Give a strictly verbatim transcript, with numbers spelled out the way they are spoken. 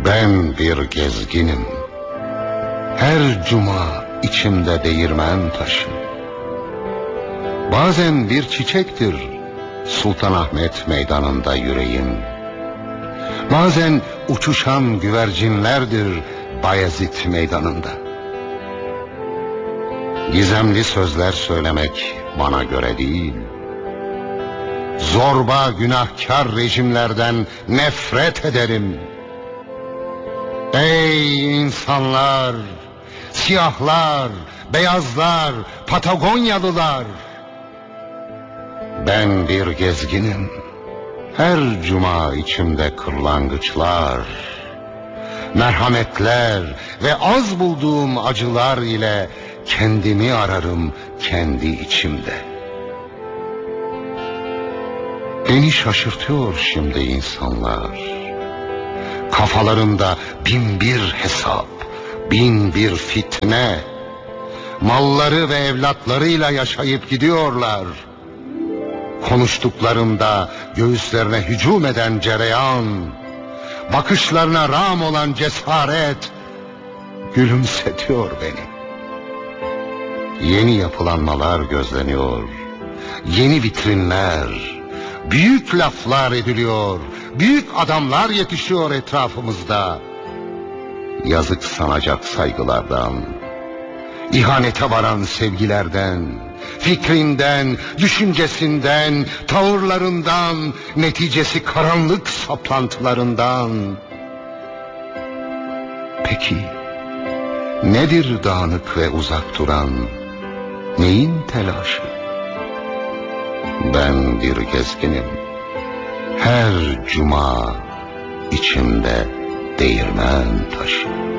Ben bir gezginim. Her cuma içimde değirmen taşı. Bazen bir çiçektir Sultanahmet meydanında yüreğim. Bazen uçuşan güvercinlerdir Bayezid meydanında. Gizemli sözler söylemek bana göre değil. Zorba günahkar rejimlerden nefret ederim. Ey insanlar, siyahlar, beyazlar, Patagonyalılar! Ben bir gezginim. Her cuma içimde kırlangıçlar, merhametler ve az bulduğum acılar ile kendimi ararım kendi içimde. Beni şaşırtıyor şimdi insanlar. Kafalarında bin bir hesap, bin bir fitne. Malları ve evlatlarıyla yaşayıp gidiyorlar. Konuştuklarında göğüslerine hücum eden cereyan, bakışlarına rağm olan cesaret gülümsetiyor beni. Yeni yapılanmalar gözleniyor, yeni vitrinler, büyük laflar ediliyor, büyük adamlar yetişiyor etrafımızda. Yazık sanacak saygılardan, ihanete varan sevgilerden, fikrinden, düşüncesinden, tavırlarından, neticesi karanlık saplantılarından. Peki nedir dağınık ve uzak duran, neyin telaşı? Ben bir gezginim. Her cuma içimde değirmen taşı.